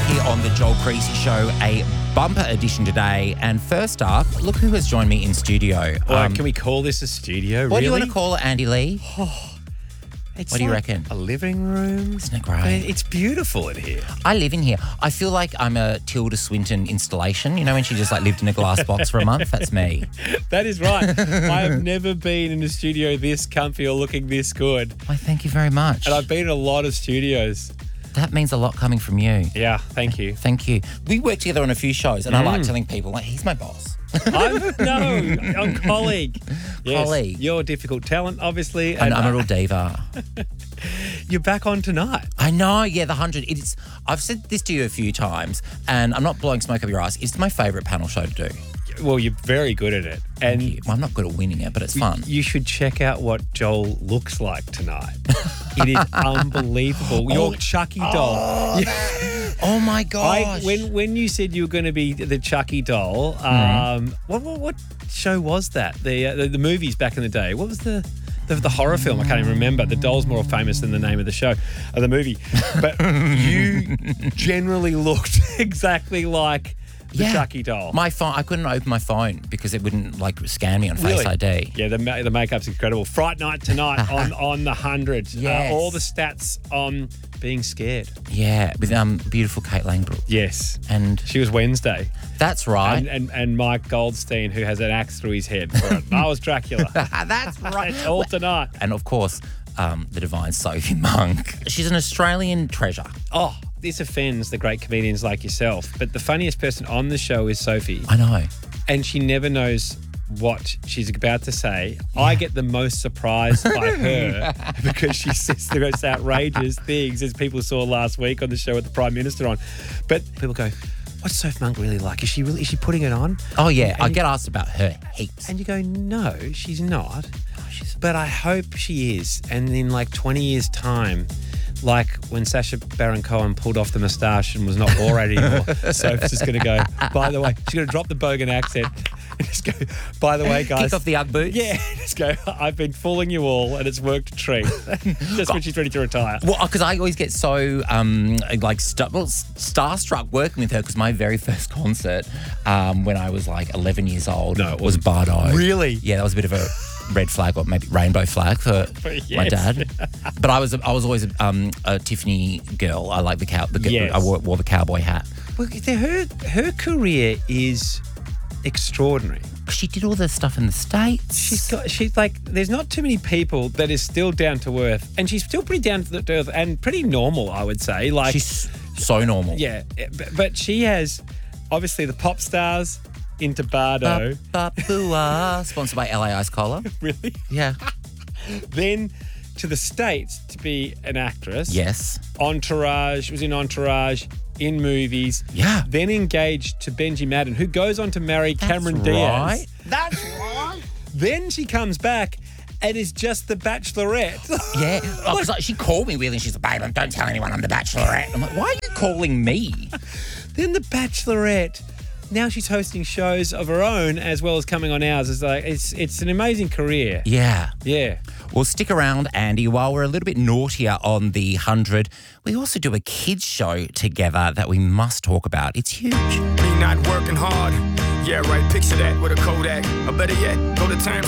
here on the Joel Creasy Show, a bumper edition today. And first up, look who has joined me in studio. Can we call this a studio? What really? do you want to call it, Andy Lee? It's What do you like reckon? A living room. Isn't it great? It's beautiful in here. I live in here. I feel like I'm a Tilda Swinton installation. You know when she just like lived in a glass box for a month? That's me. That is right. I have never been in a studio this comfy or looking this good. Why, thank you very much. And I've been in a lot of studios. That means a lot coming from you. Yeah, thank you. Thank you. We work together on a few shows and I like telling people, like, he's my boss. I'm colleague. Yes, Colleague. You're difficult talent, obviously. And And I'm a real diva. you're back on tonight. I know, yeah, the 100. I've said this to you a few times, and I'm not blowing smoke up your ass. It's my favourite panel show to do. Well, you're very good at it. And Thank you. Well, I'm not good at winning it, but it's fun. you should check out what Joel looks like tonight. It is unbelievable. Your Chucky doll. Oh my gosh. When you said you were going to be the Chucky doll, what show was that? The movies back in the day. What was the horror film? I can't even remember. The doll's more famous than the name of the show, of the movie. But you generally looked exactly like the Chucky doll. My phone, I couldn't open my phone because it wouldn't like scan me on Face ID. Yeah, the makeup's incredible. Fright Night tonight on the 100. Yes. All the stats on being scared. Yeah, with beautiful Kate Langbrook. Yes. And She was Wednesday. that's right. And Mike Goldstein, who has an axe through his head for it. I was Dracula. That's right. It's all tonight. And of course, the divine Sophie Monk. She's an Australian treasure. Oh, this offends the great comedians like yourself, but the funniest person on the show is Sophie, I know. and she never knows what she's about to say. I get the most surprised by her because she says the most outrageous things, as people saw last week on the show with the Prime Minister on. But people go, what's Sophie Monk really like? Is she putting it on? Oh, yeah. And I get asked about her heaps. And you go, no, she's not. But I hope she is. And in like 20 years' time, like when Sacha Baron Cohen pulled off the moustache and was not Borat anymore, Sophie's just going to go, by the way, she's going to drop the Bogan accent and just go, by the way, guys. Kick off the Ugg boots. Yeah, just go, I've been fooling you all and it's worked a treat. Just when she's ready to retire. Well, because I always get so starstruck working with her because my very first concert when I was like 11 years old was Bardo. Really? Yeah, that was a bit of a red flag or maybe rainbow flag for my dad. But I was always a Tiffany girl. I like Yes. I wore the cowboy hat. Well, her career is extraordinary. She did all the stuff in the States. She's like, there's not too many people that is still down to earth, and she's still pretty down to earth and pretty normal, I would say. Like, she's so normal. Yeah, but she has obviously the pop stars into Bardo. Sponsored by LA Ice Cola. Really? Yeah. Then to the States to be an actress. Yes. Entourage, was in Entourage, in movies. Yeah. Then engaged to Benji Madden, who goes on to marry Cameron Diaz. That's right. Then she comes back and is just the Bachelorette. Yeah. Because she called me really and she's like, babe, don't tell anyone I'm the Bachelorette. I'm like, why are you calling me? Then the Bachelorette. Now she's hosting shows of her own as well as coming on ours. It's an amazing career. Yeah. Yeah. Well, stick around, Andy. While we're a little bit naughtier on the 100, we also do a kids show together that we must talk about. It's huge. Me not working hard. Yeah, right. Picture that with a Kodak. Or better yet, go to time